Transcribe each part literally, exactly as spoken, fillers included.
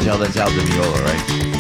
tell that's Al Di Meola, right?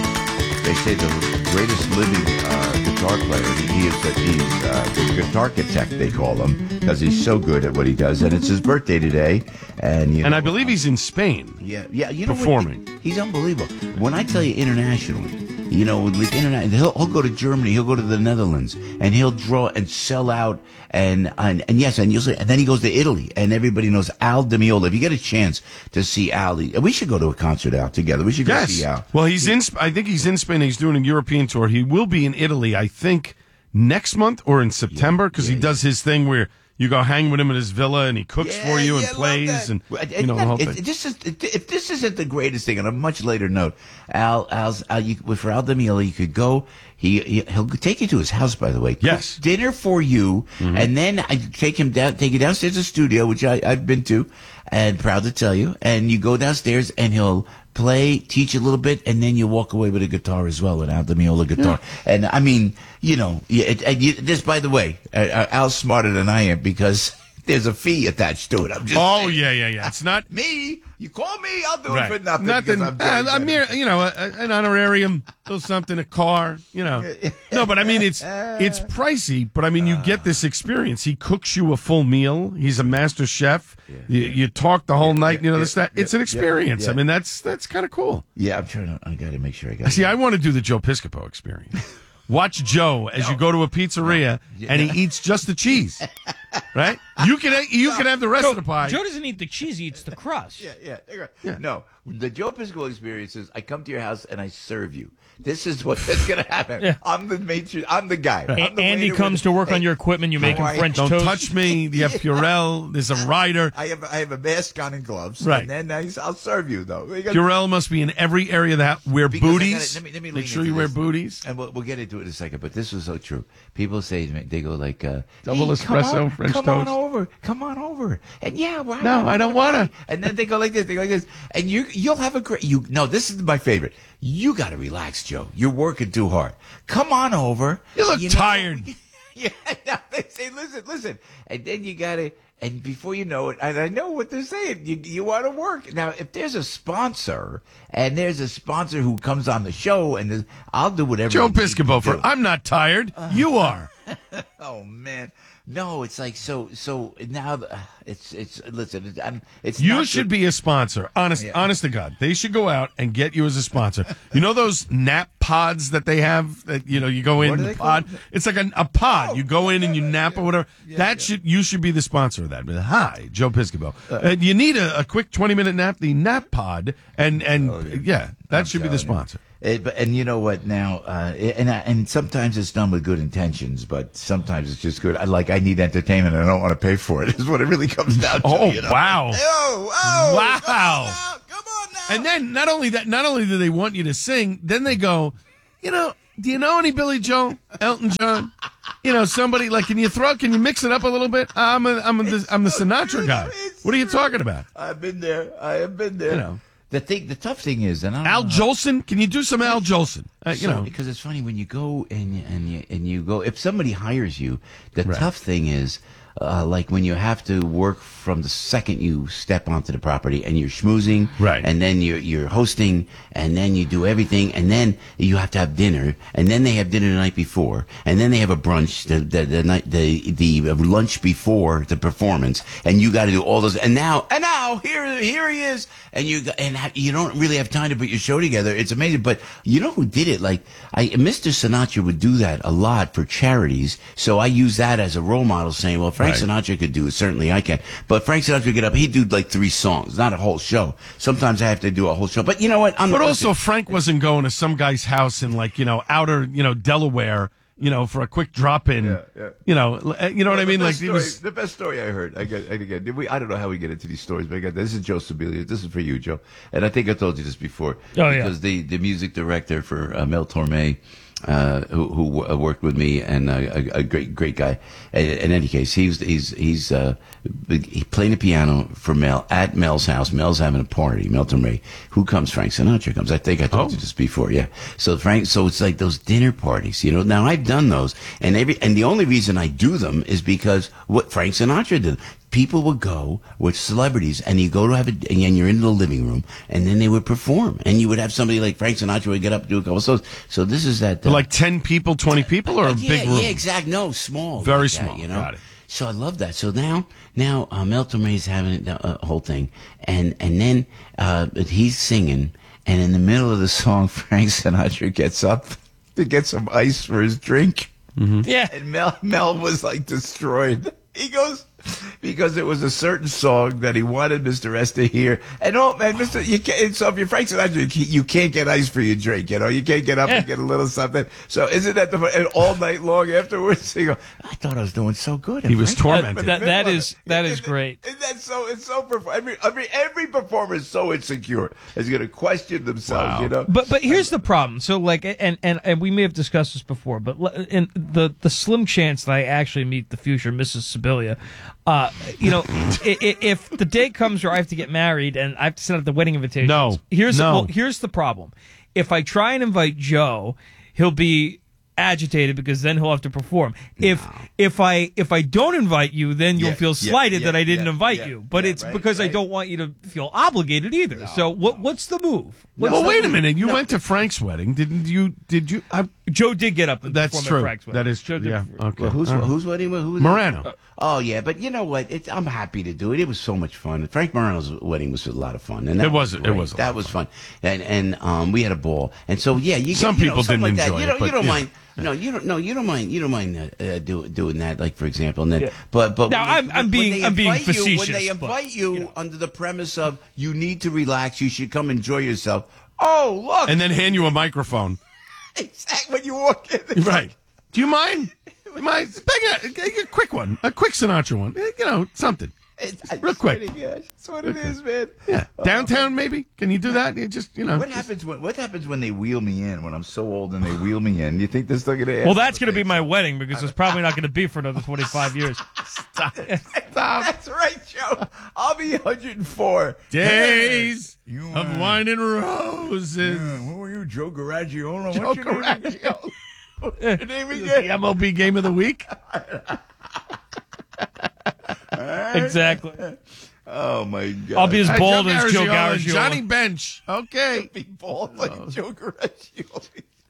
They say the greatest living uh, guitar player. He is the, he's uh, the guitar architect, they call him, because he's so good at what he does. And it's his birthday today. And you and know, I believe he's in Spain. Yeah, yeah. You know performing. What? He's unbelievable. When I tell you internationally, you know, like internet, he'll, he'll go to Germany, he'll go to the Netherlands, and he'll draw and sell out. And and, and yes, and you'll say, and then he goes to Italy, and everybody knows Al Di Meola. If you get a chance to see Al, we should go to a concert out together. We should go yes. see Al. Well, he's in. I think he's in Spain. He's doing a European tour. He will be in Italy, I think, next month or in September, because yeah, yeah, he does yeah. his thing where you go hang with him at his villa, and he cooks yeah, for you and yeah, plays, and well, you know the whole it, thing. This is, if this isn't the greatest thing, on a much later note, Al, Al's, Al, you, for Al Di Meola, you could go. He, he he'll take you to his house, by the way. Yes, cook dinner for you, mm-hmm. and then I take him down, take you downstairs to the studio, which I, I've been to, and proud to tell you. And you go downstairs, and he'll play, teach a little bit, and then you walk away with a guitar as well, an Al Di Meola guitar. Yeah. And I mean, you know, it, it, you, this, by the way, uh, Al's smarter than I am because there's a fee attached to it. I'm just oh saying. yeah, yeah, yeah. It's not me. You call me, I'll do right. it for nothing. Nothing. I'm uh, a mere, you know, a, an honorarium, or something, a car, you know. No, but I mean, it's it's pricey. But I mean, you get this experience. He cooks you a full meal. He's a master chef. Yeah. You, you talk the whole yeah, night. Yeah, you know, yeah, this that. Yeah, it's an experience. Yeah, yeah. I mean, that's that's kind of cool. Yeah, I'm trying to. I got to make sure I got. See, I want to do the Joe Piscopo experience. Watch Joe as no. you go to a pizzeria no. and he eats just the cheese, right? You can you no. can have the rest Joe, of the pie. Joe doesn't eat the cheese; he eats the crust. Yeah, yeah, yeah. No, the Joe Piscopo experience is I come to your house and I serve you. This is what that's going to happen. Yeah. I'm the matron. I'm the guy. Right. I'm the Andy comes with, to work hey, on your equipment. You make him French Don't toast. Don't touch me. You have Purell. There's a rider. I have I have a mask on and gloves. Right. And then I, I'll serve you, though. You gotta, Purell must be in every area of the house. Wear because booties. Gotta, let me, let me make sure you wear this. booties. And we'll, we'll get into it in a second, but this was so true. People say to me, they go like, uh, double hey, espresso, come on, French come toast. on over. Come on over. And yeah, why, no, why, I don't want to. And then they go like this. They go like this. And you, you'll have a great, you, no, this is my favorite. You got to relax, Joe. You're working too hard. Come on over. You look you tired. Know, yeah, no, they say, listen, listen. And then you got to, and before you know it, and I know what they're saying, you, you want to work. Now, if there's a sponsor, and there's a sponsor who comes on the show, and I'll do whatever. Joe Piscopo, I'm not tired. Uh, you are. Oh, man. No, it's like so. So now uh, it's it's. Listen, it's, I'm, it's you not should good. be a sponsor. Honest, yeah. honest to God, they should go out and get you as a sponsor. You know those nap pods that they have that you know you go in the pod. Called? It's like a, a pod. Oh, you go in and you nap or whatever. Yeah, that yeah. should you should be the sponsor of that. But, hi, Joe Piscopo. Uh, uh, you need a, a quick twenty minute nap. The nap pod and and oh, yeah. yeah, that I'm should be the sponsor. You. It, and you know what now, uh, and and sometimes it's done with good intentions, but sometimes it's just good. I like I need entertainment, and I don't want to pay for it. Is what it really comes down to. Oh you know? wow! Oh, oh wow! Come on now, come on now. And then not only that, not only do they want you to sing, then they go, you know, do you know any Billy Joel, Elton John? You know, somebody like, can you throw, can you mix it up a little bit? I'm a, I'm a, the, I'm the Sinatra guy. What are you talking about? I've been there. I have been there. You know. The thing, the tough thing is, and I don't Al know Jolson, can you do some Al Jolson? Uh, you so, know, because it's funny when you go and you, and you and you go. If somebody hires you, the right. tough thing is, uh, like when you have to work from the second you step onto the property and you're schmoozing, right, and then you're you're hosting, and then you do everything, and then you have to have dinner, and then they have dinner the night before, and then they have a brunch the the, the night the the lunch before the performance, and you got to do all those, and now and now here here he is. And you and you don't really have time to put your show together. It's amazing, but you know who did it? Like I, Mister Sinatra would do that a lot for charities. So I use that as a role model, saying, "Well, Frank right. Sinatra could do it. Certainly, I can." But Frank Sinatra would get up. He'd do like three songs, not a whole show. Sometimes I have to do a whole show. But you know what? I'm but also, listen. Frank wasn't going to some guy's house in like you know outer you know Delaware. You know, for a quick drop in, yeah, yeah. you know, you know well, what I mean. Like story, it was the best story I heard. I get, again, we, I don't know how we get into these stories, but again, this is Joe Sibelius. This is for you, Joe. And I think I told you this before. Oh yeah. Because the the music director for uh, Mel Torme, uh, who, who uh, worked with me, and uh, a, a great great guy. In, in any case, he's he's he's uh, he playing the piano for Mel at Mel's house. Mel's having a party. Mel Torme. Who comes? Frank Sinatra comes. I think I told oh. you this before. Yeah. So Frank. So it's like those dinner parties. You know. Now I've done those, and every and the only reason I do them is because what Frank Sinatra did. people would go with celebrities, and you go to have a, and you're in the living room, and then they would perform, and you would have somebody like Frank Sinatra would get up and do a couple of songs. So this is that. Uh, like ten people, twenty people, or a yeah, big room? Yeah, exact. No, small. Very like small. That, you know. Got it. So I love that. So now, now uh, Mel Torme's having a uh, whole thing, and and then uh, he's singing, and in the middle of the song, Frank Sinatra gets up to get some ice for his drink. Mm-hmm. Yeah. And Mel Mel was like destroyed. He goes because it was a certain song that he wanted Mister S to hear. And oh man, Mister You can't. So if you're Frank Sinatra, you can't, you can't get ice for your drink. You know, you can't get up Yeah. and get a little something. So isn't that the and all night long afterwards? You go, I thought I was doing so good. He was Frank- tormented. That, that Middle of is it. that Isn't is it- great. Isn't that so? It's so. perf- Every every every performer is so insecure. Is going to question themselves. Wow. You know. But but here's the problem. So like, and and, and we may have discussed this before, but le- in the the slim chance that I actually meet the future Missus Sibilia, uh, you know, i- i- if the day comes where I have to get married and I have to send out the wedding invitations, No. here's No. well, here's the problem. If I try and invite Joe, he'll be agitated because then he'll have to perform. If if I if I don't invite you, then you'll Yeah, feel yeah, slighted yeah, that I didn't yeah, invite yeah, you. But yeah, it's right, because I right. don't want you to feel obligated either. so what what's the move? What's Well, the wait a move? minute. You went to Frank's wedding, didn't you? Did you? I, Joe did get up and that's perform true. at Frank's wedding. That is Joe true. did Yeah. perform. Okay. Well, who's All right. who's wedding? Who was Morano. It? Oh yeah, but you know what? It, I'm happy to do it. It was so much fun. Frank Morano's wedding was a lot of fun, and that It was- was it great. was a lot that of was fun, and and um, we had a ball. And so yeah, you Some you know, people something didn't like enjoy that. You it, don't, but, you don't yeah. mind. No, you don't. No, you don't mind. You don't mind uh, uh, do, doing that, like for example. And then, but but Now, when I'm- they, I'm when being- they I'm being invite you, when facetious, they but, invite you, you know. under the premise of you need to relax, you should come enjoy yourself. Oh look, And then hand you a microphone. exactly when you walk in, it's Right. Do you mind? mind? Beg a, a quick one. A quick Sinatra one. Eh, You know, something. It's, Real quick. That's what it is, man. Yeah. Downtown, maybe? Can you do that? You just, you know. What happens when What happens when they wheel me in? When I'm so old and they wheel me in, you think they're still gonna? Well, that's going to be my wedding because it's probably not going to be for another twenty-five years. Stop. Stop. That's right, Joe. I'll be one hundred four. Days You, of uh, wine and roses. What were you, Joe Garagiola? Joe What's your name again? Garagio. What's your name The again? M L B game of the week. Exactly. Oh my God! I'll be as Hey, bold as Joe Garagiola, Garagiola. Johnny Bench. Okay. be bald like Joe Garagiola.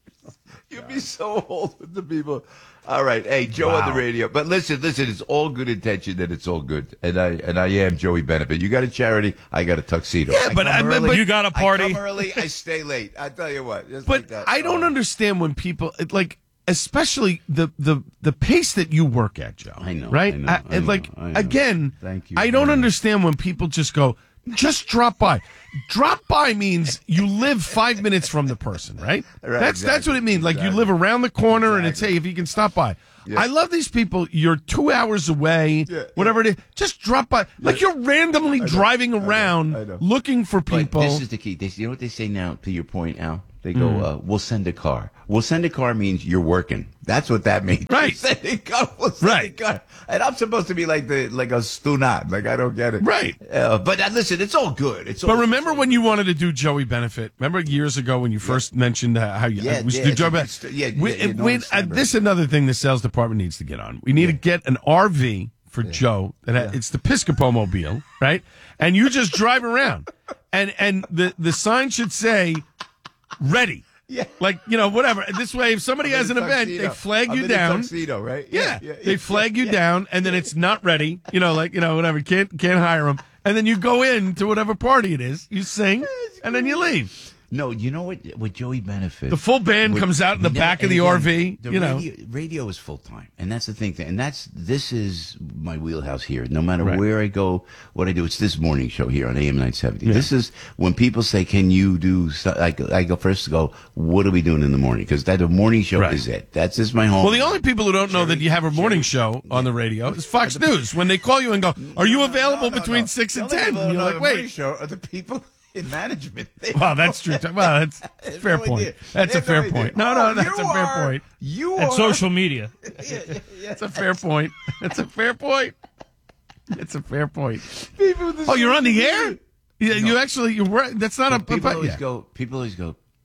You'd be so old with the people. All right, hey Joe on Wow. the radio. But listen, listen, it's all good intention and it's all good. And I and I am Joey Benefit. You got a charity, I got a tuxedo. Yeah, I but come I- early, You got a party. I come early, I stay late. I tell you what. Just But like that. I don't Oh. understand when people it, like, especially the the the pace that you work at, Joe. I know, right? I know, I it, like know, I know. again, Thank you I don't very much. understand when people just go, just drop by. Drop by means you live five minutes from the person, right? Right, that's that's exactly, what it means. Like you exactly. live around the corner, and it's hey, if you can stop by. Yeah. I love these people. You're two hours away, Yeah, whatever it is. Just drop by. Like you're randomly driving around I know. looking for But people. this is the key. They, you know what they say now, to your point, Al? They go, uh, we'll send a car. We'll send a car means you're working. That's what that means. Right. We'll send a car. We'll send Right. a car. And I'm supposed to be like the like a stunad. Like, I don't get it. Right. Uh, but uh, listen, it's all good. It's all But remember when you wanted to do Joey Benefit? Remember years ago when you first mentioned uh, how you Yeah, uh, we should yeah, do it's Joey a good Benefit? st- yeah, we, yeah, yeah, no we- one's uh, remember. this is another thing the sales department needs to get on. We need to get an R V for Joe. That ha- it's the Piscopo Mobile, right? And you just drive around, and and the the sign should say, "Ready." Yeah. Like, you know, whatever. This way, if somebody I'm has in an a event, tuxedo. they flag I'm you in a down. tuxedo, right? Yeah, yeah, they yeah. flag you down, and then it's not ready. You know, like you know, whatever. Can't can't hire them, and then you go in to whatever party it is. You sing, and then you leave. No, you know what? With Joey Benefit, The full band With- comes out in the No, back of and the again, R V. The You know, radio, radio is full time, and that's the thing. And that's this is my wheelhouse here. No matter Right. where I go, what I do, it's this morning show here on A M nine seventy. This is when people say, "Can you do?" So, I, go- I go first to go. What are we doing in the morning? Because that the morning show Right. is it. That's just my home. well, the only people who don't know that you have a morning show on the radio is Fox News. When they call you and go, "Are you available No, no, between no. six The and only ten?" people And who you're know like, the morning "Wait." show are the people in management. They Well, have that's no- true. Well, that's they have fair no point. idea. That's They a have fair no idea. point. No, Oh, no, that's you a fair are- point. You And are social media. That's a fair point. That's a fair point. It's a fair point. people with the Oh, you're on the social air? media. Yeah, you actually you were. That's not a. People a- always yeah. go. People always go.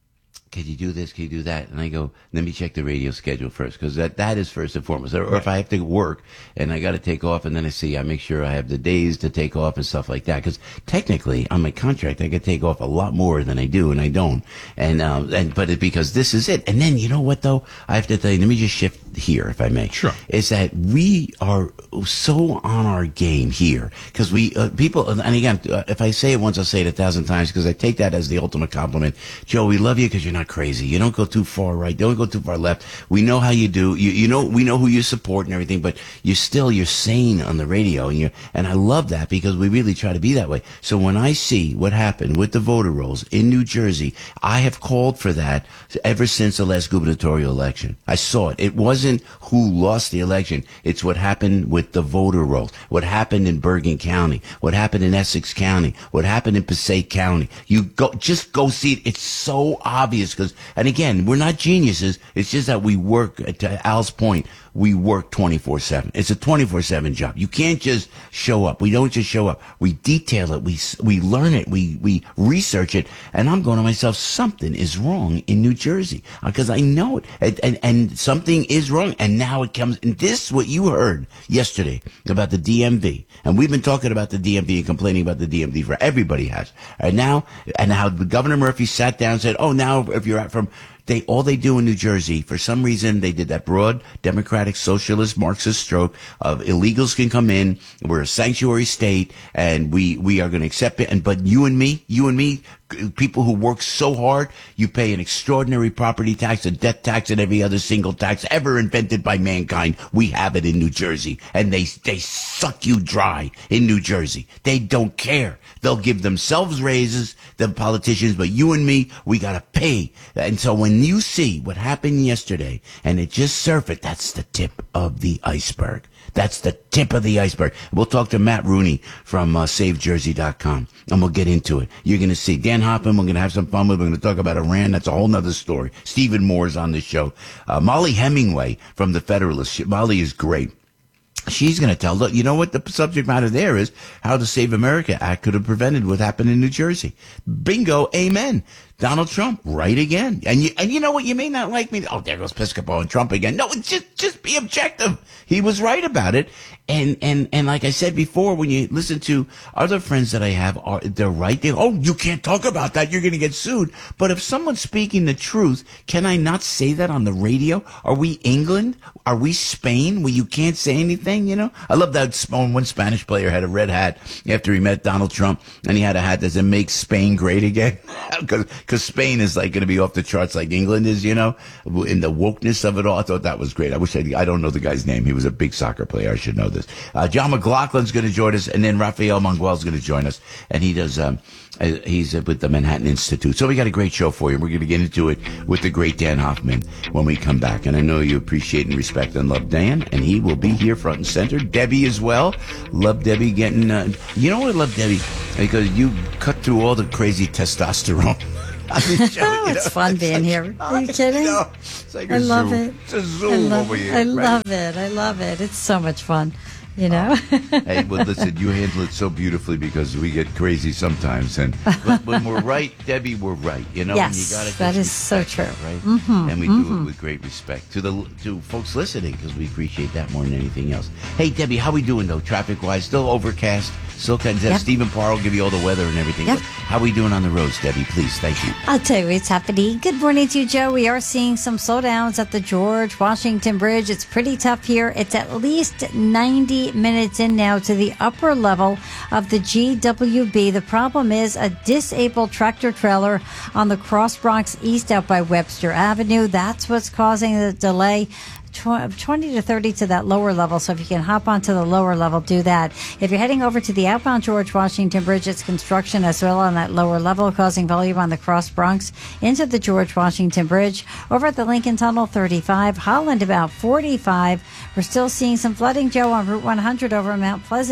can you do this? Can you do that? And I go, let me check the radio schedule first, because that, that is first and foremost. Or, or if I have to work and I got to take off, and then I see, I make sure I have the days to take off and stuff like that. Because technically, on my contract, I could take off a lot more than I do, and I don't. And, um, and, but it, because this is it. And then, you know what, though? I have to tell you, let me just shift here, if I may. Sure. Is that we are so on our game here. Because we, uh, people, and again, uh, if I say it once, I'll say it a thousand times, because I take that as the ultimate compliment. Joe, we love you because you're not crazy. You don't go too far right. Don't go too far left. We know how you do. You, you know, we know who you support and everything, but you're still, you're sane on the radio. And you and I love that, because we really try to be that way. So when I see what happened with the voter rolls in New Jersey, I have called for that ever since the last gubernatorial election. I saw it. It wasn't who lost the election. It's what happened with the voter rolls. What happened in Bergen County. What happened in Essex County. What happened in Passaic County. You go, just go see it. It's so obvious, because, and again, we're not geniuses. It's just that we work, to Al's point, we work twenty-four seven. It's a twenty-four seven job. You can't just show up. We don't just show up. We detail it. We we learn it. We we research it. And I'm going to myself, something is wrong in New Jersey, because I know it. And, and, and something is wrong. And now it comes, and this is what you heard yesterday about the D M V. And we've been talking about the D M V and complaining about the D M V for everybody has. And now, and how Governor Murphy sat down and said, oh, now if you're out from, They, all they do in New Jersey, for some reason, they did that broad Democratic, Socialist, Marxist stroke of illegals can come in. We're a sanctuary state, and we, we are going to accept it. And, but you and me, you and me, people who work so hard, you pay an extraordinary property tax, a death tax, and every other single tax ever invented by mankind. We have it in New Jersey, and they, they suck you dry in New Jersey. They don't care. They'll give themselves raises, the politicians, but you and me, we got to pay. And so when you see what happened yesterday, and it just surfaced, that's the tip of the iceberg. That's the tip of the iceberg. We'll talk to Matt Rooney from uh, Save Jersey dot com, and we'll get into it. You're going to see Dan Hoffman. We're going to have some fun with. We're going to talk about Iran. That's a whole nother story. Stephen Moore's on the show. Uh, Molly Hemingway from The Federalist. She, Molly is great. She's going to tell, look, you know what the subject matter there is? How the Save America Act could have prevented what happened in New Jersey. Bingo, amen. Donald Trump, right again. And you, and you know what? You may not like me. Oh, there goes Piscopo and Trump again. No, it's just, just be objective. He was right about it. And, and, and like I said before, when you listen to other friends that I have, are, they're right. They, oh, you can't talk about that. You're going to get sued. But if someone's speaking the truth, can I not say that on the radio? Are we England? Are we Spain where you can't say anything, you know? I love that one Spanish player had a red hat after he met Donald Trump, and he had a hat that said, make Spain great again. Because Because Spain is like going to be off the charts like England is, you know, in the wokeness of it all. I thought that was great. I wish I, I don't know the guy's name. He was a big soccer player. I should know this. Uh, John McLaughlin's going to join us, and then Raphael Manguel's going to join us. And he does, um, uh, he's uh, with the Manhattan Institute. So we got a great show for you. We're going to get into it with the great Dan Hoffman when we come back. And I know you appreciate and respect and love Dan, and he will be here front and center. Debbie as well. Love Debbie getting, uh, you know what I love Debbie? Because you cut through all the crazy testosterone. Show, oh, it's know? fun being here. Are you kidding? You know, it's like I love zoo. it. It's a zoo I love, over here. I right? love it. I love it. It's so much fun. You know. Oh. Hey, well, listen, you handle it so beautifully because we get crazy sometimes, and but when we're right, Debbie, we're right. You know, yes, and you gotta that is so true. That, right? Mm-hmm, and we mm-hmm. do it with great respect to the to folks listening because we appreciate that more than anything else. Hey, Debbie, how we doing though? Traffic wise, still overcast. Still can have yep. Stephen Parr will give you all the weather and everything. Yep. But how we doing on the roads, Debbie? Please, thank you. I'll tell you what's happening. Good morning to you, Joe. We are seeing some slowdowns at the George Washington Bridge. It's pretty tough here. It's at least ninety minutes in now to the upper level of the G W B. The problem is a disabled tractor trailer on the Cross Bronx East out by Webster Avenue. That's what's causing the delay. twenty to thirty to that lower level. So if you can hop onto the lower level, do that. If you're heading over to the outbound George Washington Bridge, it's construction as well on that lower level, causing volume on the Cross Bronx into the George Washington Bridge. Over at the Lincoln Tunnel, thirty-five. Holland, about forty-five. We're still seeing some flooding, Joe, on Route one hundred over Mount Pleasant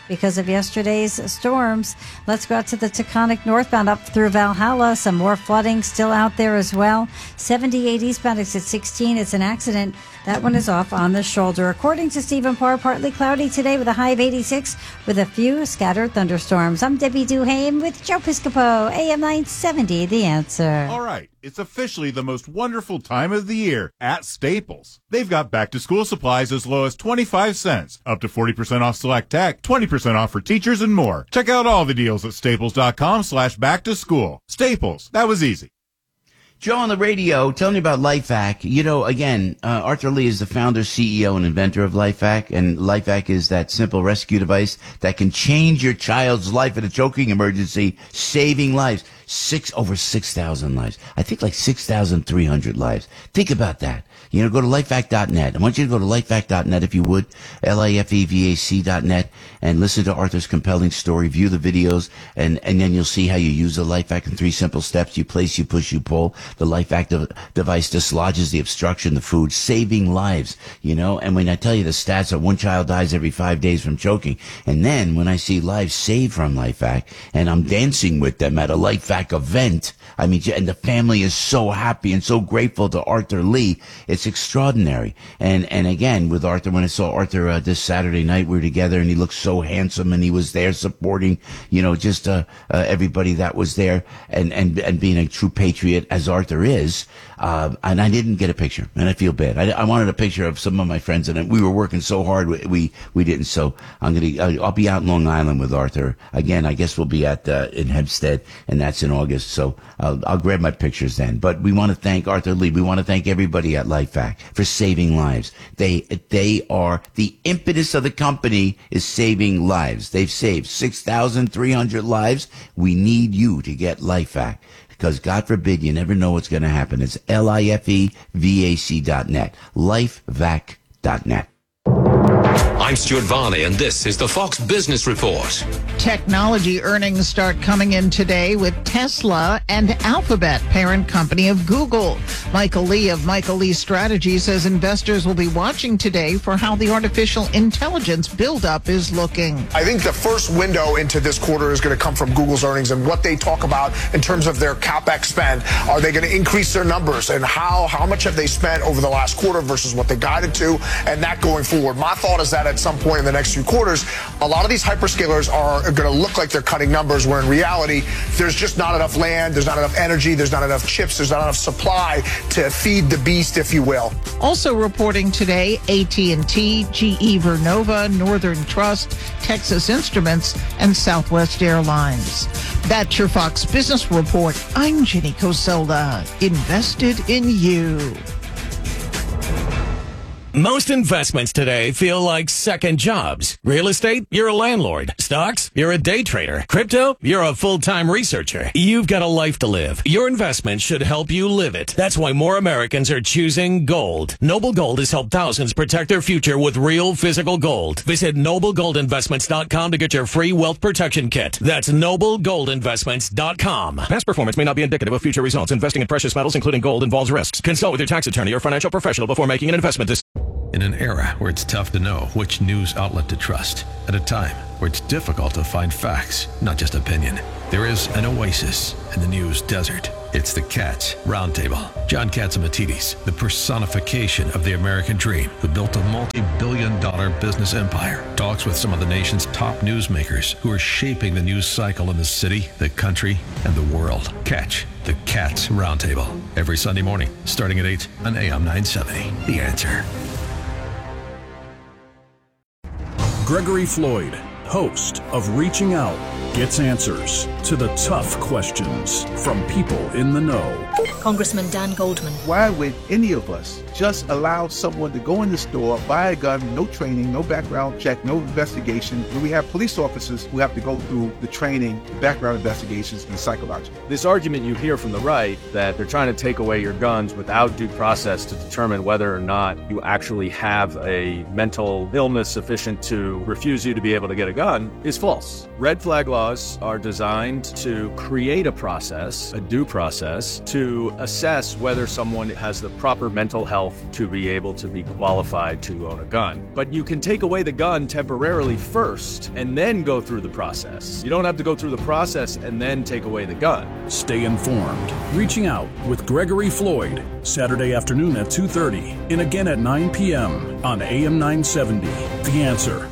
because of yesterday's storms. Let's go out to the Taconic northbound up through Valhalla. Some more flooding still out there as well. seventy-eight eastbound exit sixteen. It's an accident. That one is off on the shoulder. According to Stephen Parr, partly cloudy today with a high of eighty-six with a few scattered thunderstorms. I'm Debbie Duhame with Joe Piscopo, A M nine seventy, The Answer. All right. It's officially the most wonderful time of the year at Staples. They've got back-to-school supplies as low as twenty-five cents, up to forty percent off select tech, twenty percent off for teachers, and more. Check out all the deals at staples.com slash back-to-school. Staples. That was easy. Joe on the radio, tell me about LifeVac. You know, again, uh, Arthur Lee is the founder, C E O, and inventor of LifeVac, and LifeVac is that simple rescue device that can change your child's life in a choking emergency, saving lives. Six, over six thousand lives. I think like six thousand three hundred lives. Think about that. You know, go to lifevac dot net. I want you to go to lifevac dot net if you would, L I F E V A C dot net, and listen to Arthur's compelling story, view the videos, and, and then you'll see how you use the LifeVac in three simple steps. You place, you push, you pull. The LifeVac de- device dislodges the obstruction, the food, saving lives, you know. And when I tell you the stats that one child dies every five days from choking, and then when I see lives saved from LifeVac, and I'm dancing with them at a LifeVac event, I mean, and the family is so happy and so grateful to Arthur Lee. It's extraordinary. And and again, with Arthur, when I saw Arthur uh, this Saturday night, we were together, and he looked so handsome, and he was there supporting, you know, just uh, uh, everybody that was there, and, and, and being a true patriot as Arthur is. Uh, and I didn't get a picture, and I feel bad. I, I wanted a picture of some of my friends, and we were working so hard, we we, we didn't. So I'm gonna, I'll be out in Long Island with Arthur again. I guess we'll be at uh, in Hempstead, and that's in August. So I'll, I'll grab my pictures then. But we want to thank Arthur Lee. We want to thank everybody at LifeVac for saving lives. They they are the impetus of the company is saving lives. They've saved six thousand three hundred lives. We need you to get LifeVac, because God forbid, you never know what's going to happen. It's L I F E V A C dot net, lifevac dot net. I'm Stuart Varney, and this is the Fox Business Report. Technology earnings start coming in today with Tesla and Alphabet, parent company of Google. Michael Lee of Michael Lee Strategy says investors will be watching today for how the artificial intelligence buildup is looking. I think the first window into this quarter is going to come from Google's earnings and what they talk about in terms of their CapEx spend. Are they going to increase their numbers, and how, how much have they spent over the last quarter versus what they guided to, and that going forward? My thought is that at some point in the next few quarters, a lot of these hyperscalers are going to look like they're cutting numbers, where in reality, there's just not enough land, there's not enough energy, there's not enough chips, there's not enough supply to feed the beast, if you will. Also reporting today, A T and T, G E Vernova, Northern Trust, Texas Instruments, and Southwest Airlines. That's your Fox Business Report. I'm Jenny Coselda, invested in you. Most investments today feel like second jobs. Real estate, you're a landlord. Stocks, you're a day trader. Crypto, you're a full-time researcher. You've got a life to live. Your investment should help you live it. That's why more Americans are choosing gold. Noble Gold has helped thousands protect their future with real physical gold. Visit noble gold investments dot com to get your free wealth protection kit. That's noble gold investments dot com. Past performance may not be indicative of future results. Investing in precious metals, including gold, involves risks. Consult with your tax attorney or financial professional before making an investment decision. In an era where it's tough to know which news outlet to trust, at a time where it's difficult to find facts, not just opinion, there is an oasis in the news desert. It's the Katz Roundtable. John Catsimatidis, the personification of the American dream, who built a multi-billion dollar business empire, talks with some of the nation's top newsmakers who are shaping the news cycle in the city, the country, and the world. Catch the Katz Roundtable every Sunday morning, starting at eight on A M nine seventy. The Answer. Gregory Floyd, host of Reaching Out, gets answers to the tough questions from people in the know. Congressman Dan Goldman. Why would any of us just allow someone to go in the store, buy a gun, no training, no background check, no investigation, when we have police officers who have to go through the training, the background investigations, and psychological? This argument you hear from the right that they're trying to take away your guns without due process to determine whether or not you actually have a mental illness sufficient to refuse you to be able to get a gun is false. Red flag laws are designed to create a process, a due process, to assess whether someone has the proper mental health health to be able to be qualified to own a gun. But you can take away the gun temporarily first and then go through the process. You don't have to go through the process and then take away the gun. Stay informed. Reaching Out with Gregory Floyd, Saturday afternoon at two thirty and again at nine p.m. on A M nine seventy. The Answer.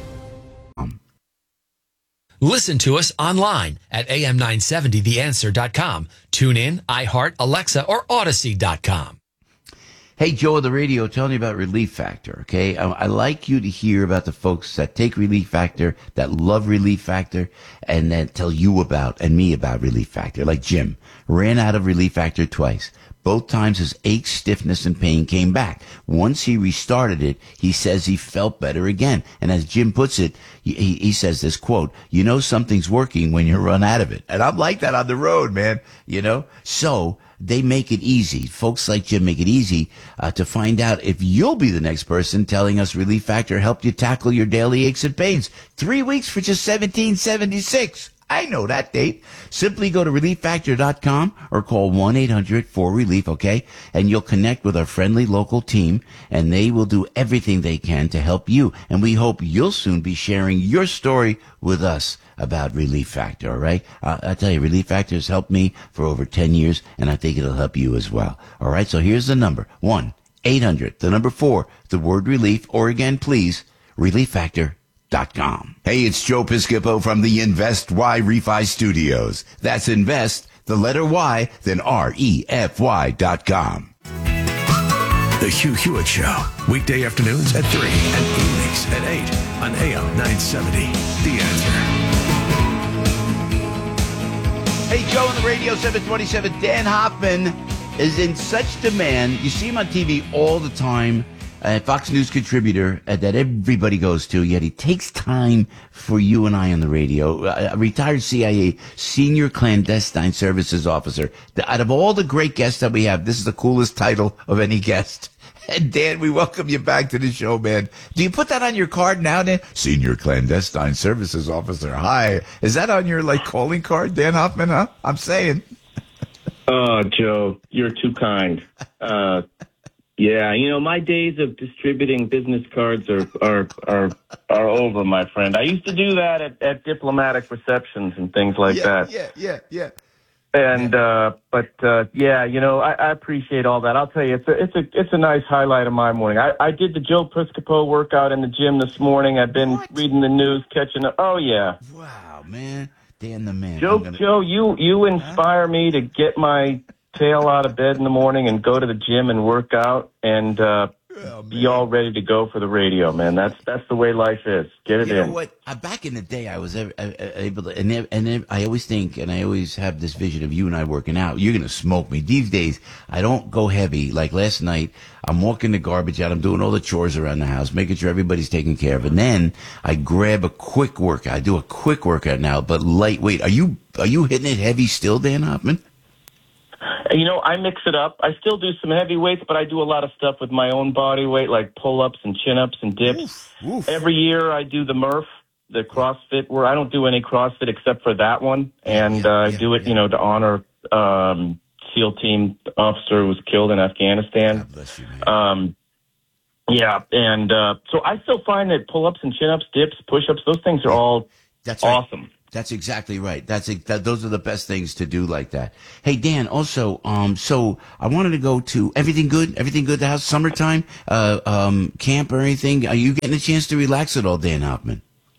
Listen to us online at A M nine seventy the answer dot com. Tune in, iHeart, Alexa, or Odyssey dot com. Hey, Joe of the radio, tell me about Relief Factor, okay? I, I like you to hear about the folks that take Relief Factor, that love Relief Factor, and that tell you about, and me about Relief Factor. Like Jim, ran out of Relief Factor twice. Both times his ache, stiffness, and pain came back. Once he restarted it, he says he felt better again. And as Jim puts it, he, he says this quote, you know something's working when you run out of it. And I'm like that on the road, man, you know? So they make it easy. Folks like Jim make it easy uh, to find out if you'll be the next person telling us Relief Factor helped you tackle your daily aches and pains. Three weeks for just seventeen seventy-six. I know that date. Simply go to relief factor dot com or call one eight hundred four relief, okay? And you'll connect with our friendly local team, and they will do everything they can to help you. And we hope you'll soon be sharing your story with us about Relief Factor, all right? Uh, I tell you, Relief Factor has helped me for over ten years, and I think it'll help you as well. All right, so here's the number. one eight hundred, the number four, the word relief, or again, please, relief factor dot com. Hey, it's Joe Piscopo from the Invest Y Refi Studios. That's Invest, the letter Y, then R E F Y dot com. The Hugh Hewitt Show, weekday afternoons at three and evenings at eight on A M nine seventy. The Answer. Hey, Joe on the radio, seven twenty-seven. Dan Hoffman is in such demand. You see him on T V all the time. A Fox News contributor uh, that everybody goes to, yet he takes time for you and I on the radio. Uh, a retired C I A senior clandestine services officer. The, out of all the great guests that we have, this is the coolest title of any guest. And Dan, we welcome you back to the show, man. Do you put that on your card now, Dan? Senior clandestine services officer. Hi. Is that on your, like, calling card, Dan Hoffman, huh? I'm saying. Oh, Joe, you're too kind. Uh, Yeah, you know, my days of distributing business cards are are are, are over, my friend. I used to do that at, at diplomatic receptions and things like yeah, that. Yeah, yeah, yeah. And yeah. uh but uh yeah, you know, I, I appreciate all that. I'll tell you, it's a it's a it's a nice highlight of my morning. I, I did the Joe Piscopo workout in the gym this morning. I've been what? reading the news, catching up. Oh yeah. Wow, man. Dan the man. Joe gonna... Joe, you you inspire huh? me to get my tail out of bed in the morning and go to the gym and work out and uh, oh, be all ready to go for the radio, man. That's that's the way life is. Get it you in. Know what? Uh, back in the day, I was able, able to, and then, and then I always think, and I always have this vision of you and I working out. You're gonna smoke me. These days, I don't go heavy. Like last night, I'm walking the garbage out. I'm doing all the chores around the house, making sure everybody's taken care of, and then I grab a quick workout. I do a quick workout now, but lightweight. Are you are you hitting it heavy still, Dan Hoffman? You know, I mix it up. I still do some heavy weights, but I do a lot of stuff with my own body weight, like pull-ups and chin-ups and dips. Oof, oof. Every year I do the Murph, the CrossFit, where I don't do any CrossFit except for that one. And yeah, uh, I yeah, do it, yeah. you know, to honor um, SEAL team officer who was killed in Afghanistan. God bless you, man. Um, yeah, and uh, so I still find that pull-ups and chin-ups, dips, push-ups, those things are all That's right. awesome. That's exactly right. That's that, those are the best things to do like that. Hey, Dan, also, um, so I wanted to go to everything good, everything good at the house, summertime, uh, um, camp or anything. Are you getting a chance to relax at all, Dan Hoffman?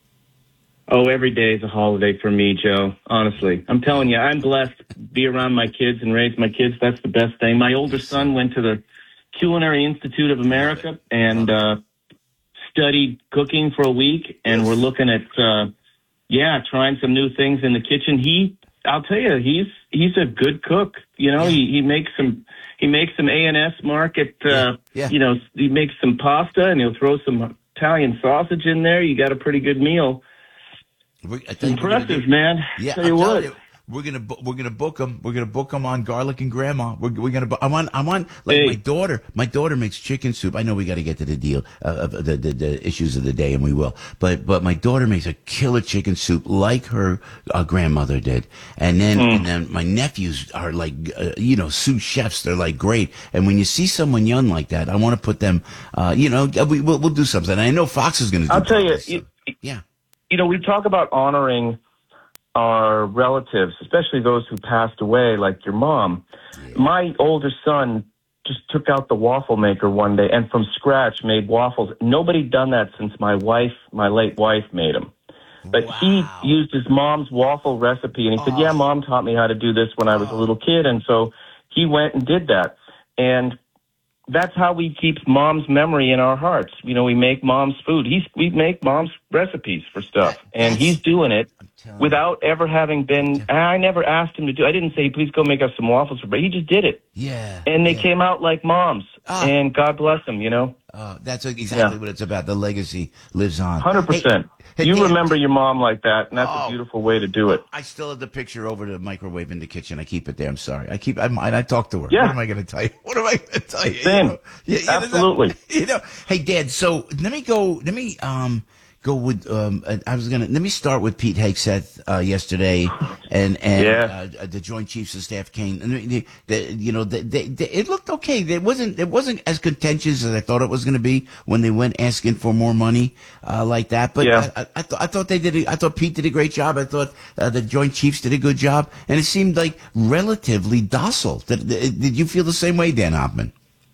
Oh, every day is a holiday for me, Joe. Honestly, I'm telling you, I'm blessed to be around my kids and raise my kids. That's the best thing. My older son went to the Culinary Institute of America and uh, studied cooking for a week, and we're looking at. Uh, Yeah, trying some new things in the kitchen. He, I'll tell you, he's he's a good cook. You know, he, he makes some he makes some A and S market. Uh, yeah, yeah. You know, he makes some pasta and he'll throw some Italian sausage in there. You got a pretty good meal. We, Impressive, man. Yeah, tell you I'm what. telling you, We're gonna bu- we're gonna book them. We're gonna book them on garlic and grandma. We're we're gonna. Bu- I want I want like Hey. my daughter. My daughter makes chicken soup. I know we got to get to the deal uh, of the, the the issues of the day, and we will. But but my daughter makes a killer chicken soup like her uh, grandmother did. And then Mm. and then my nephews are like uh, you know sous chefs. They're like great. And when you see someone young like that, I want to put them. Uh, you know, we we'll, we'll do something. I know Fox is gonna do. I'll tell you, podcasts, so- you, yeah. you know, we talk about honoring our relatives, especially those who passed away, like your mom. My older son just took out the waffle maker one day and from scratch made waffles. Nobody'd done that since my wife, my late wife, made them. But he used his mom's waffle recipe, and he said, yeah, Mom taught me how to do this when I was a little kid, and so he went and did that. And that's how we keep Mom's memory in our hearts. You know, we make Mom's food. He's we make Mom's recipes for stuff, and he's doing it without ever having been. I never asked him to do. I didn't say, please go make us some waffles, but he just did it. Yeah. And they yeah. came out like Mom's, Ah. and God bless him. You know, Uh, that's exactly Yeah. what it's about. The legacy lives on. hundred percent. Hey, You Dan- remember your mom like that, and that's Oh. a beautiful way to do it. I still have the picture over the microwave in the kitchen. I keep it there. I'm sorry. I keep. I, I talk to her. Yeah. What am I going to tell you? What am I going to tell you? Same. You know? Yeah, yeah, Absolutely. You know. Hey, Dad. So let me go. Let me um go with. Um, I was gonna. Let me start with Pete Hegseth uh, yesterday, and and Yeah. uh, the Joint Chiefs of Staff came. And the, the, you know, the, the, the, it looked okay. It wasn't. It wasn't as contentious as I thought it was going to be when they went asking for more money uh, like that. But Yeah. I, I, I, th- I thought they did. A, I thought Pete did a great job. I thought uh, the Joint Chiefs did a good job, and it seemed like relatively docile. Did, did you feel the same way, Dan Hoffman?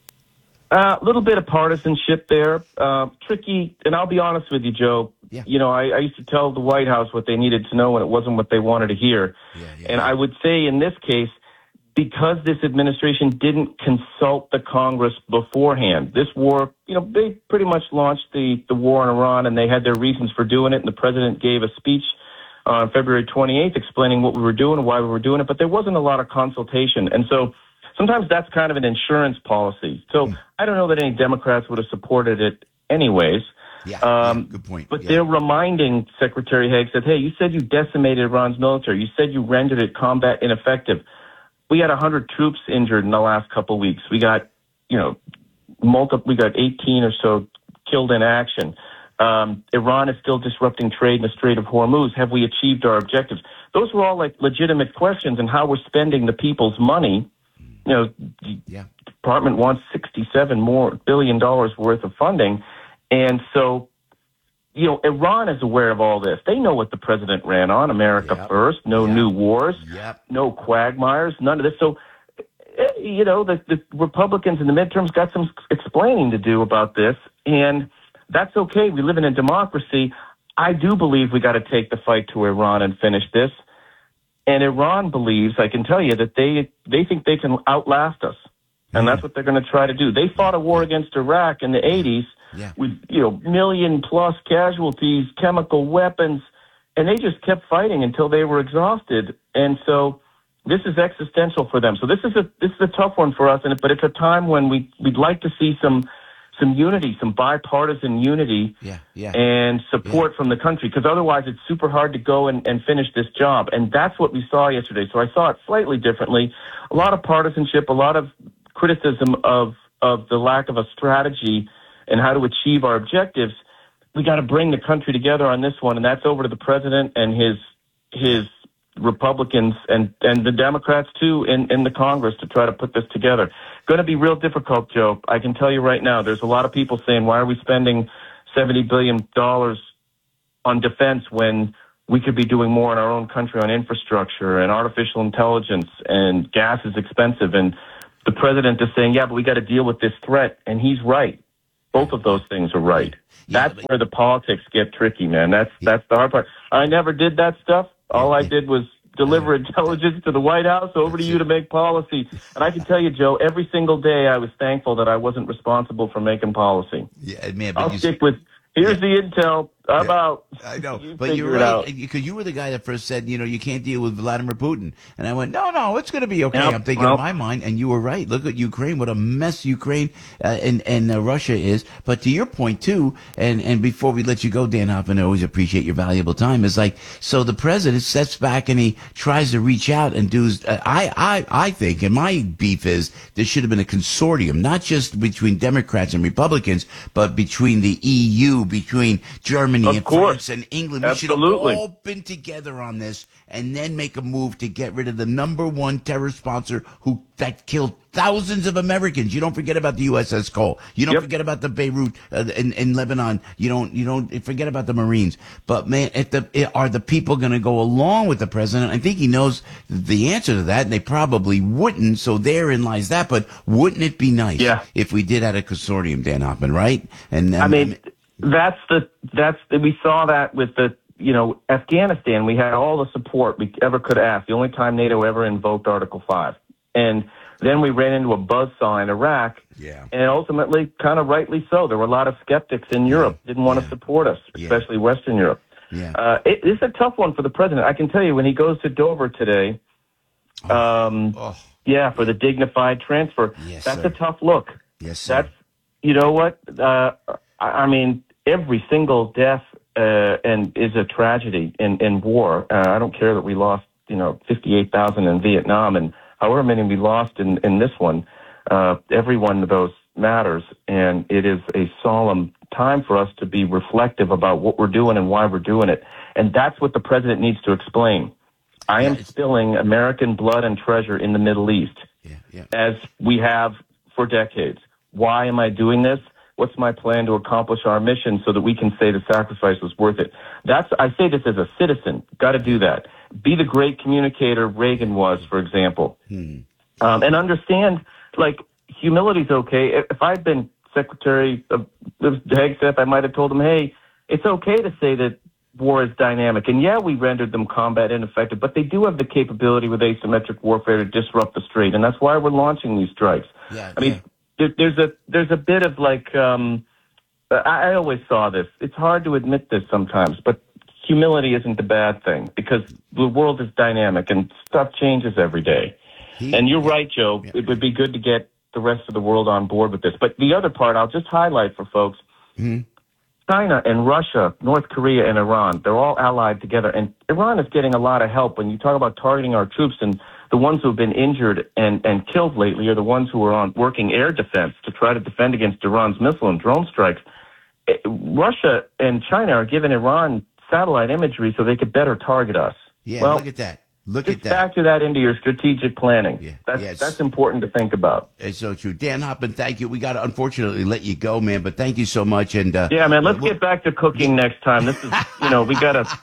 A uh, little bit of partisanship there. Uh, tricky, and I'll be honest with you, Joe. Yeah. You know, I, I used to tell the White House what they needed to know, and it wasn't what they wanted to hear. Yeah, yeah, and I would say in this case, because this administration didn't consult the Congress beforehand, this war, you know, they pretty much launched the, the war in Iran, and they had their reasons for doing it, and the president gave a speech on February twenty-eighth explaining what we were doing and why we were doing it, but there wasn't a lot of consultation. And so sometimes that's kind of an insurance policy. So Mm. I don't know that any Democrats would have supported it anyways. Yeah, Um, yeah, good point. But Yeah. they're reminding Secretary Haig that, hey, you said you decimated Iran's military. You said you rendered it combat ineffective. We had one hundred troops injured in the last couple of weeks. We got, you know, multi- we got eighteen or so killed in action. Um, Iran is still disrupting trade in the Strait of Hormuz. Have we achieved our objectives? Those were all like legitimate questions, and how we're spending the people's money. You know, the Yeah. department wants sixty-seven more billion dollars worth of funding. And so, you know, Iran is aware of all this. They know what the president ran on, America Yep. first, no Yep. new wars, Yep. no quagmires, none of this. So, eh, you know, the, the Republicans in the midterms got some explaining to do about this, and that's okay. We live in a democracy. I do believe we got to take the fight to Iran and finish this. And Iran believes, I can tell you, that they they think they can outlast us. And that's what they're going to try to do. They fought a war against Iraq in the eighties Yeah. with, you know, million plus casualties, chemical weapons, and they just kept fighting until they were exhausted. And so this is existential for them. So this is a this is a tough one for us, and but it's a time when we we'd like to see some some unity, some bipartisan unity Yeah. Yeah. and support from the country, because otherwise it's super hard to go and, and finish this job. And that's what we saw yesterday. So I saw it slightly differently. A lot of partisanship, a lot of criticism of, of the lack of a strategy and how to achieve our objectives. We got to bring the country together on this one, and that's over to the president and his his Republicans and, and the Democrats, too, in, in the Congress to try to put this together. Going to be real difficult, Joe. I can tell you right now, there's a lot of people saying, why are we spending seventy billion dollars on defense when we could be doing more in our own country on infrastructure and artificial intelligence, and gas is expensive. And the president is saying, yeah, but we got to deal with this threat. And he's right. Both of those things are right. Yeah, That's but- where the politics get tricky, man. That's that's the hard part. I never did that stuff. All I did was deliver intelligence to the White House, over to you to make policy. And I can tell you, Joe, every single day I was thankful that I wasn't responsible for making policy. Yeah, man, but I'll you, stick with, here's the intel, How about I know, you but you're figure it out? right because you were the guy that first said, you know, you can't deal with Vladimir Putin, and I went, no, no, it's going to be okay. Yep, I'm thinking well, in my mind, and you were right. Look at Ukraine, what a mess Ukraine uh, and and uh, Russia is. But to your point too, and and before we let you go, Dan Hoffman, I always appreciate your valuable time. Is like, so the president steps back and he tries to reach out and do. Uh, I I I think, and my beef is there should have been a consortium, not just between Democrats and Republicans, but between the E U, between Germany Of and course. France and England. We should Absolutely. have all been together on this and then make a move to get rid of the number one terror sponsor who that killed thousands of Americans. You don't forget about the U S S Cole. You don't Yep. forget about the Beirut uh, in, in Lebanon. You don't you don't forget about the Marines. But man, if the it, are the people going to go along with the president? I think he knows the answer to that, and they probably wouldn't. So therein lies that. But wouldn't it be nice Yeah. if we did have a consortium, Dan Hoffman, right? And um, I mean, that's the that's the, we saw that with the you know Afghanistan. We had all the support we ever could ask. The only time NATO ever invoked Article Five, and then we ran into a buzzsaw in Iraq. Yeah. And ultimately, kind of rightly so. There were a lot of skeptics in Europe didn't want to support us, especially Western Europe. Yeah. Uh, it, it's a tough one for the president. I can tell you when he goes to Dover today. Um, oh. Yeah, for the dignified transfer. Yes, that's sir. a tough look. Yes, sir. That's, you know what? Uh, I, I mean, every single death uh, and is a tragedy in, in war. Uh, I don't care that we lost, you know, fifty-eight thousand in Vietnam and however many we lost in, in this one. Uh, every one of those matters, and it is a solemn time for us to be reflective about what we're doing and why we're doing it. And that's what the president needs to explain. I am spilling American blood and treasure in the Middle East, yeah, yeah. as we have for decades. Why am I doing this? What's my plan to accomplish our mission so that we can say the sacrifice was worth it? That's, I say this as a citizen. Got to do that. Be the great communicator Reagan was, for example. Hmm. Um, and understand, like, humility's okay. If I'd been Secretary of Hegseth, I might have told him, hey, it's okay to say that war is dynamic. And yeah, we rendered them combat ineffective, but they do have the capability with asymmetric warfare to disrupt the strait. And that's why we're launching these strikes. Yeah, I mean, yeah. there, there's a, there's a bit of like, um, I, I always saw this. It's hard to admit this sometimes, but humility isn't a bad thing because the world is dynamic and stuff changes every day. He, and you're right, Joe. Yeah. It would be good to get the rest of the world on board with this. But the other part, I'll just highlight for folks. Mm-hmm. China and Russia, North Korea and Iran, they're all allied together. And Iran is getting a lot of help. When you talk about targeting our troops, and the ones who have been injured and, and killed lately are the ones who are on working air defense to try to defend against Iran's missile and drone strikes. Eh, Russia and China are giving Iran satellite imagery so they could better target us. Yeah, well, look at that. Look just at that. factor that into your strategic planning. Yeah, That's, yes. that's important to think about. It's so true. Dan Hoffman, thank you. We got to unfortunately let you go, man, but thank you so much. And uh, Yeah, man, let's we'll- get back to cooking next time. This is, you know, we got to,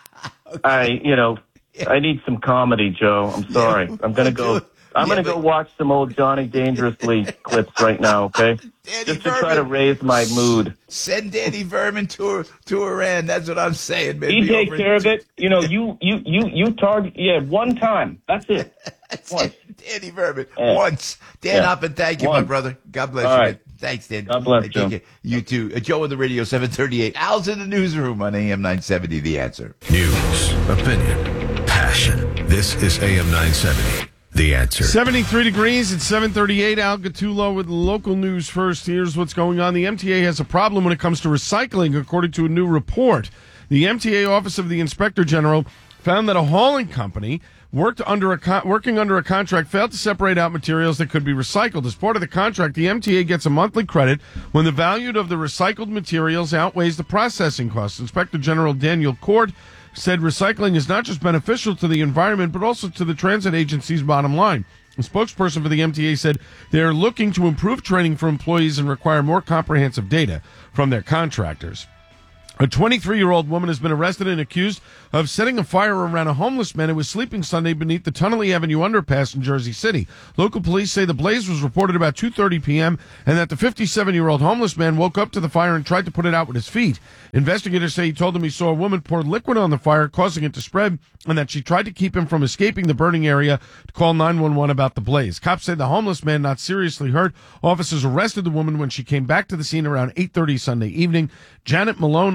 I, you know, I need some comedy, Joe. I'm sorry. I'm going to go. I'm Yeah, going to but- go watch some old Johnny Dangerously clips right now, okay? Danny Just to try to Verman. raise my mood. Send Danny Verman to to Iran. That's what I'm saying, man. He Be takes over care of it. You know, you, you, you, you target, yeah, one time. That's it. Once. Danny Verman. Yeah. Once. Dan Yeah. Hoffman, thank you, my Once. brother. God bless All you. right. Man. Thanks, Dan. God bless, Take Joe. care. You too. Uh, Joe on the radio, seven thirty-eight. Al's in the newsroom on A M nine seventy, The Answer. News, opinion, passion. This is A M nine seventy, The Answer. seventy-three degrees at seven thirty-eight. Al Gattulo with local news first. Here's what's going on. The M T A has a problem when it comes to recycling, according to a new report. The M T A Office of the Inspector General found that a hauling company worked under a con- working under a contract failed to separate out materials that could be recycled. As part of the contract, the M T A gets a monthly credit when the value of the recycled materials outweighs the processing costs. Inspector General Daniel Court said recycling is not just beneficial to the environment, but also to the transit agency's bottom line. A spokesperson for the M T A said they are looking to improve training for employees and require more comprehensive data from their contractors. A twenty-three-year-old woman has been arrested and accused of setting a fire around a homeless man who was sleeping Sunday beneath the Tunnelly Avenue underpass in Jersey City. Local police say the blaze was reported about two thirty p.m. and that the fifty-seven-year-old homeless man woke up to the fire and tried to put it out with his feet. Investigators say he told them he saw a woman pour liquid on the fire, causing it to spread, and that she tried to keep him from escaping the burning area to call nine one one about the blaze. Cops say the homeless man not seriously hurt. Officers arrested the woman when she came back to the scene around eight thirty Sunday evening. Janet Malone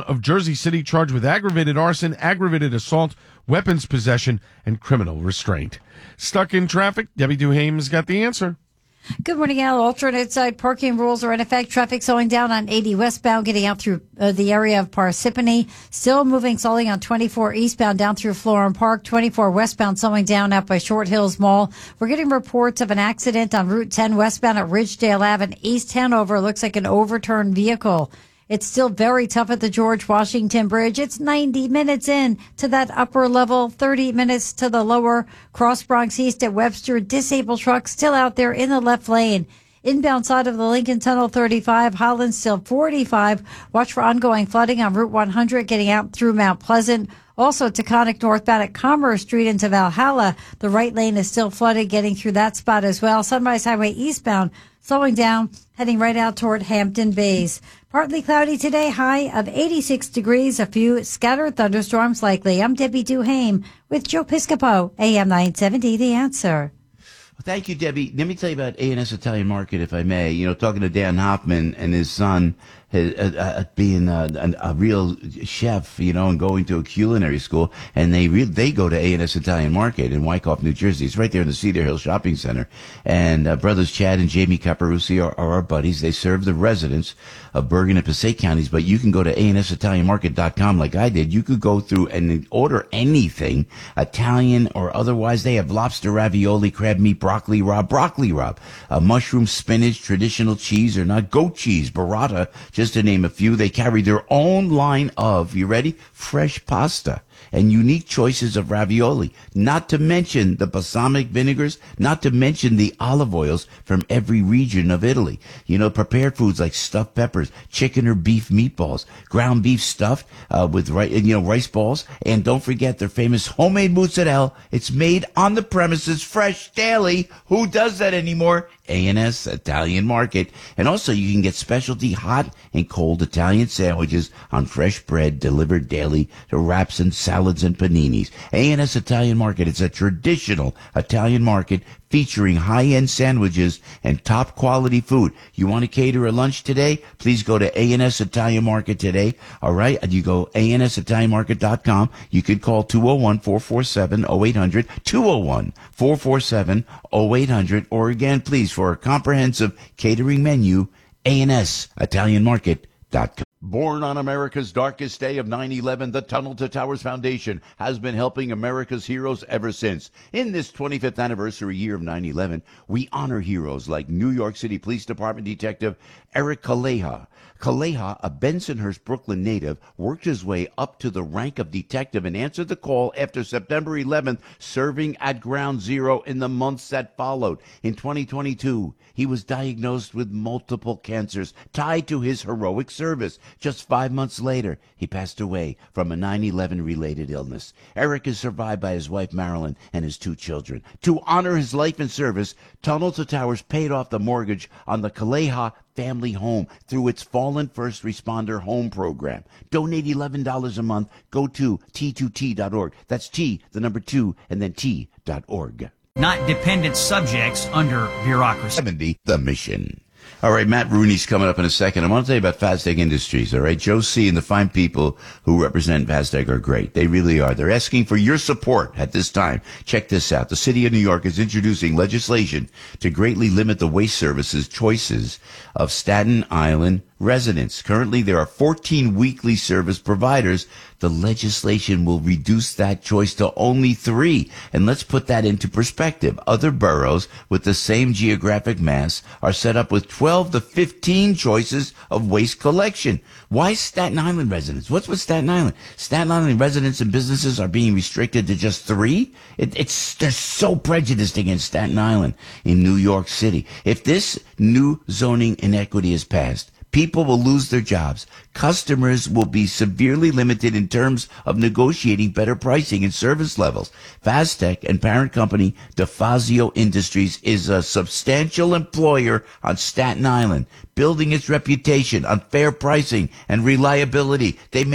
of Jersey City, charged with aggravated arson, aggravated assault, weapons possession, and criminal restraint. Stuck in traffic? Debbie Duhame's got the answer. Good morning, Al. Alternate side parking rules are in effect. Traffic slowing down on eighty westbound, getting out through uh, the area of Parsippany. Still moving slowly on twenty-four eastbound down through Florham Park. twenty-four westbound slowing down out by Short Hills Mall. We're getting reports of an accident on Route ten westbound at Ridgedale Ave in East Hanover. Looks like an overturned vehicle. It's still very tough at the George Washington Bridge. It's ninety minutes in to that upper level, thirty minutes to the lower. Cross Bronx East at Webster. Disabled truck still out there in the left lane. Inbound side of the Lincoln Tunnel, thirty-five. Holland still forty-five. Watch for ongoing flooding on Route one hundred getting out through Mount Pleasant. Also, Taconic northbound at Commerce Street into Valhalla. The right lane is still flooded, getting through that spot as well. Sunrise Highway eastbound, slowing down, heading right out toward Hampton Bays. Partly cloudy today, high of eighty-six degrees. A few scattered thunderstorms likely. I'm Debbie Duhame with Joe Piscopo, A M nine seventy, The Answer. Thank you, Debbie. Let me tell you about A and S Italian Market, if I may. You know, talking to Dan Hoffman and his son, his, uh, uh, being a, a, a real chef, you know, and going to a culinary school, and they re- they go to A and S Italian Market in Wyckoff, New Jersey. It's right there in the Cedar Hill Shopping Center. And uh, brothers Chad and Jamie Caparusi are, are our buddies. They serve the residents of Bergen and Passaic counties, but you can go to A and S Italian Market dot com like I did. You could go through and order anything, Italian or otherwise. They have lobster ravioli, crab meat, broccoli rabe, broccoli rabe, uh, mushroom, spinach, traditional cheese or not, goat cheese, burrata, just to name a few. They carry their own line of, you ready, fresh pasta and unique choices of ravioli, not to mention the balsamic vinegars, not to mention the olive oils from every region of Italy. You know, prepared foods like stuffed peppers, chicken or beef meatballs, ground beef stuffed uh, with ri- you know rice balls, and don't forget their famous homemade mozzarella. It's made on the premises, fresh daily. Who does that anymore? A and S Italian Market. And also you can get specialty hot and cold Italian sandwiches on fresh bread delivered daily to wraps and salads and paninis. A and S Italian Market. It's a traditional Italian market featuring high-end sandwiches and top-quality food. You want to cater a lunch today? Please go to A and S Italian Market today. All right? You go A N S Italian Market dot com. You could call two oh one, four four seven, oh eight hundred, two oh one, four four seven, oh eight hundred, or again, please, for a comprehensive catering menu, A and S Italian Market dot com. Born on America's darkest day of nine eleven, the Tunnel to Towers Foundation has been helping America's heroes ever since. In this twenty-fifth anniversary year of nine eleven, we honor heroes like New York City Police Department Detective Eric Kaleha. Kaleha, a Bensonhurst, Brooklyn native, worked his way up to the rank of detective and answered the call after September eleventh, serving at Ground Zero in the months that followed. In twenty twenty-two, he was diagnosed with multiple cancers tied to his heroic service. Just five months later, he passed away from a nine eleven related illness. Eric is survived by his wife Marilyn and his two children. To honor his life and service, Tunnel to Towers paid off the mortgage on the Kaleha family home through its Fallen First Responder Home Program. Donate eleven dollars a month. Go to T two T dot org. That's T, the number two, and then T dot org. Not dependent subjects under bureaucracy. seventy, the mission. All right, Matt Rooney's coming up in a second. I want to tell you about Fastech Industries, all right? Joe C. and the fine people who represent Fastech are great. They really are. They're asking for your support at this time. Check this out. The city of New York is introducing legislation to greatly limit the waste services choices of Staten Island residents. Currently, there are fourteen weekly service providers. The legislation will reduce that choice to only three. And let's put that into perspective. Other boroughs with the same geographic mass are set up with twelve to fifteen choices of waste collection. Why Staten Island residents? What's with Staten Island? Staten Island residents and businesses are being restricted to just three? It, it's, they're so prejudiced against Staten Island in New York City. If this new zoning inequity is passed, people will lose their jobs. Customers will be severely limited in terms of negotiating better pricing and service levels. Fastech and parent company DeFazio Industries is a substantial employer on Staten Island, building its reputation on fair pricing and reliability. They